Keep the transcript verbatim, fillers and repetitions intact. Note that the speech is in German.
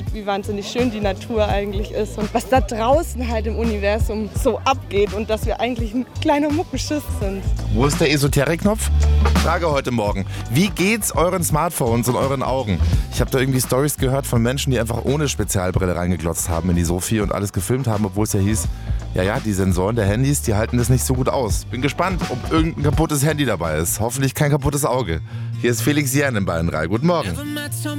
wie wahnsinnig schön die Natur eigentlich ist und was da draußen halt im Universum so abgeht und dass wir eigentlich ein kleiner Muckenschiss sind. Wo ist der Esoterik-Knopf? Frage heute Morgen. Wie geht's euren Smartphones und euren Augen? Ich habe da irgendwie Stories gehört von Menschen, die einfach ohne Spezialbrille reingeglotzt haben in die Sophie und alles gefilmt haben, obwohl es ja hieß, ja, ja, die Sensoren der Handys, die halten das nicht so gut aus. Bin gespannt, ob irgendein kaputtes Handy dabei ist. Hoffentlich kein kaputtes Auge. Hier ist Felix Jähn in Bayern drei. Guten Morgen.